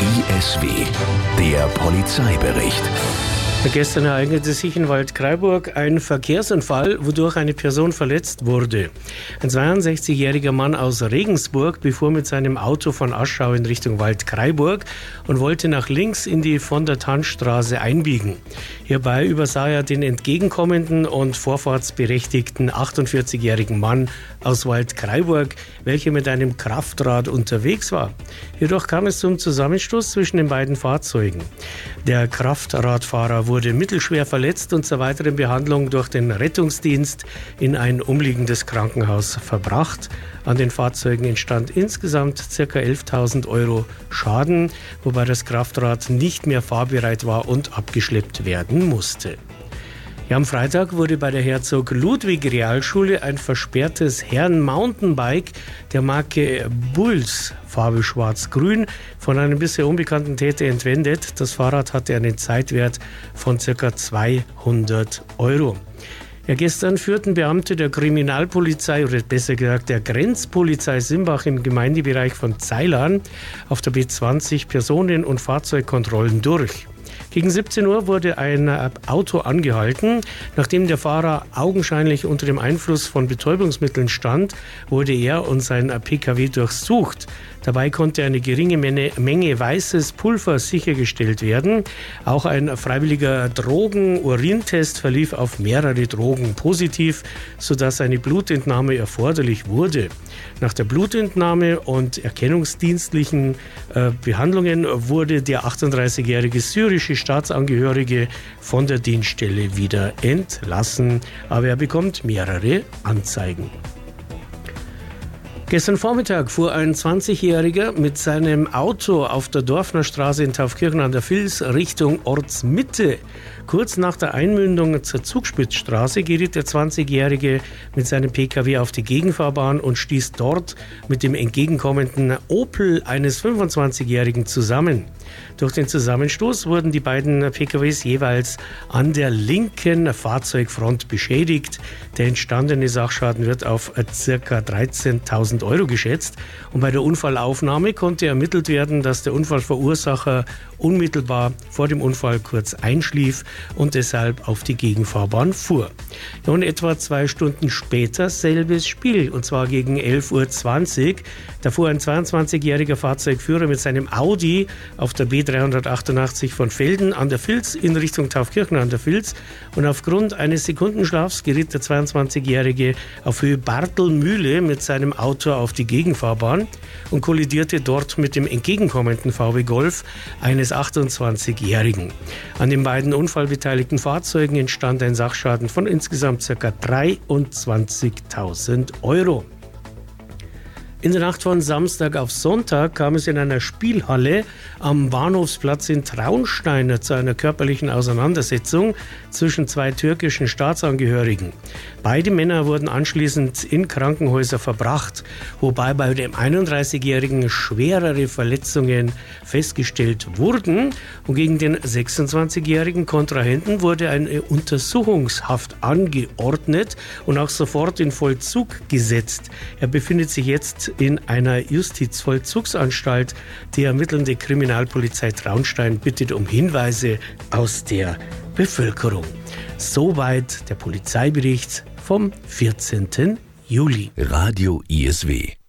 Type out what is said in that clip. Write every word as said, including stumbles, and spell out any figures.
I S W, der Polizeibericht. Gestern ereignete sich in Waldkraiburg ein Verkehrsunfall, wodurch eine Person verletzt wurde. Ein zweiundsechzigjähriger Mann aus Regensburg befuhr mit seinem Auto von Aschau in Richtung Waldkraiburg und wollte nach links in die von der Tannstraße einbiegen. Hierbei übersah er den entgegenkommenden und vorfahrtsberechtigten achtundvierzigjährigen Mann aus Waldkraiburg, welcher mit einem Kraftrad unterwegs war. Jedoch kam es zum Zusammenstoß zwischen den beiden Fahrzeugen. Der Kraftradfahrer wurde mittelschwer verletzt und zur weiteren Behandlung durch den Rettungsdienst in ein umliegendes Krankenhaus verbracht. An den Fahrzeugen entstand insgesamt ca. elftausend Euro Schaden, wobei das Kraftrad nicht mehr fahrbereit war und abgeschleppt werden musste. Ja, am Freitag wurde bei der Herzog-Ludwig-Realschule ein versperrtes Herren-Mountainbike der Marke Bulls, Farbe schwarz-grün, von einem bisher unbekannten Täter entwendet. Das Fahrrad hatte einen Zeitwert von ca. zweihundert Euro. Ja, gestern führten Beamte der Kriminalpolizei, oder besser gesagt der Grenzpolizei Simbach im Gemeindebereich von Zeilern auf der B zwanzig Personen- und Fahrzeugkontrollen durch. Gegen siebzehn Uhr wurde ein Auto angehalten. Nachdem der Fahrer augenscheinlich unter dem Einfluss von Betäubungsmitteln stand, wurde er und sein P K W durchsucht. Dabei konnte eine geringe Menge weißes Pulver sichergestellt werden. Auch ein freiwilliger Drogen-Urintest verlief auf mehrere Drogen positiv, sodass eine Blutentnahme erforderlich wurde. Nach der Blutentnahme und erkennungsdienstlichen äh, Behandlungen wurde der achtunddreißigjährige syrische Staatsangehörige von der Dienststelle wieder entlassen, aber er bekommt mehrere Anzeigen. Gestern Vormittag fuhr ein zwanzigjähriger mit seinem Auto auf der Dorfner Straße in Taufkirchen an der Vils Richtung Ortsmitte. Kurz nach der Einmündung zur Zugspitzstraße geriet der zwanzigjährige mit seinem P K W auf die Gegenfahrbahn und stieß dort mit dem entgegenkommenden Opel eines fünfundzwanzigjährigen zusammen. Durch den Zusammenstoß wurden die beiden P K Ws jeweils an der linken Fahrzeugfront beschädigt. Der entstandene Sachschaden wird auf ca. dreizehntausend Euro geschätzt. Und bei der Unfallaufnahme konnte ermittelt werden, dass der Unfallverursacher unmittelbar vor dem Unfall kurz einschlief und deshalb auf die Gegenfahrbahn fuhr. Ja, und etwa zwei Stunden später selbes Spiel, und zwar gegen elf Uhr zwanzig. Da fuhr ein zweiundzwanzigjähriger Fahrzeugführer mit seinem Audi auf der B dreihundertachtundachtzig von Velden an der Vils in Richtung Taufkirchen an der Vils, und aufgrund eines Sekundenschlafs geriet der zweiundzwanzigjährige auf Höhe Bartelmühle mit seinem Auto auf die Gegenfahrbahn und kollidierte dort mit dem entgegenkommenden V W Golf eines achtundzwanzigjährigen. An den beiden unfallbeteiligten Fahrzeugen entstand ein Sachschaden von insgesamt ca. dreiundzwanzigtausend Euro. In der Nacht von Samstag auf Sonntag kam es in einer Spielhalle am Bahnhofsplatz in Traunstein zu einer körperlichen Auseinandersetzung zwischen zwei türkischen Staatsangehörigen. Beide Männer wurden anschließend in Krankenhäuser verbracht, wobei bei dem einunddreißigjährigen schwerere Verletzungen festgestellt wurden. Und gegen den sechsundzwanzigjährigen Kontrahenten wurde eine Untersuchungshaft angeordnet und auch sofort in Vollzug gesetzt. Er befindet sich jetzt in einer Justizvollzugsanstalt. Die ermittelnde Kriminalpolizei Traunstein bittet um Hinweise aus der Bevölkerung. Soweit der Polizeibericht vom vierzehnten Juli. Radio I S W.